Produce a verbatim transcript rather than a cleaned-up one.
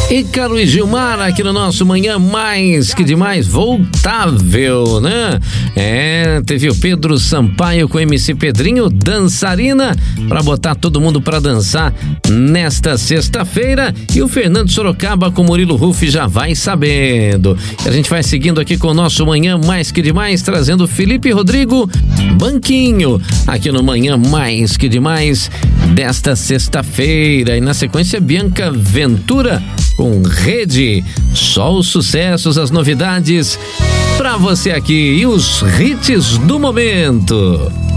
Ícaro e Gilmar aqui no nosso Manhã Mais Que Demais Voltável, né? É, teve o Pedro Sampaio com o M C Pedrinho, Dançarina, pra botar todo mundo pra dançar nesta sexta-feira, e o Fernando Sorocaba com Murilo Ruff, Já Vai Sabendo. E a gente vai seguindo aqui com o nosso Manhã Mais Que Demais, trazendo Felipe Rodrigo, Banquinho, aqui no Manhã Mais Que Demais desta sexta-feira. E na sequência, Bianca Ventura com Rede. Só os sucessos, as novidades pra você aqui e os hits do momento.